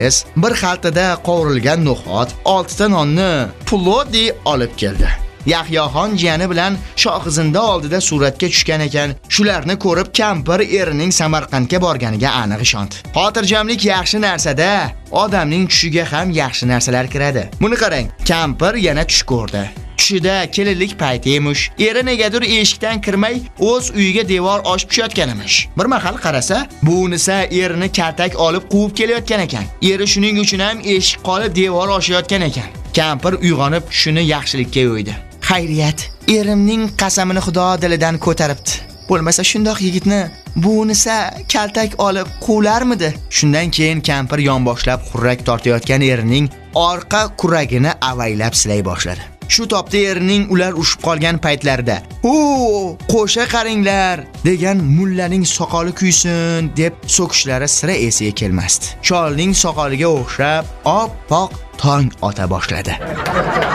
bir xaltada qovurilgan no'xat, 6 ta nonni pulodi olib keldi. Yahyoxon jiyani bilan Shohizinda oldida suratga tushgan ekan. Shularni ko'rib kampir erining Samarqandga borganiga aniq ishondi. Xotirjamlik yaxshi narsada, odamning tushiga ham yaxshi narsalar kiradi. Buni qarang, kampir yana tush ko'rdi. Tushida kelinlik payti emish. Eri negadir eshikdan kirmay o'z uyiga devor oshib tushayotgan emish. Bir mahal qarasa, buvisi erini kaltak olib quvib kelayotgan ekan. Eri shuning uchun ham eshik qolib devor oshayotgan ekan. Kampir uyg'onib shuni yaxshilikka yo'ydi. Xayriyat, erimning qasamini Xudo dilidan ko'taribdi. Bo'lmasa shundoq yigitni buvisi kaltak olib quvlarmidi? Shundan keyin kampir yonboshlab xurrak tortayotgan erining orqa kuragini avaylab silay boshladi. Shu topda erining ular ushib qolgan paytlarida qo'sha qaringlar degan mullaning soqoli kuysin deb so'kishlari sira esiga kelmasdi. Cholning soqoliga o'xshab oppoq tong ota boshladi.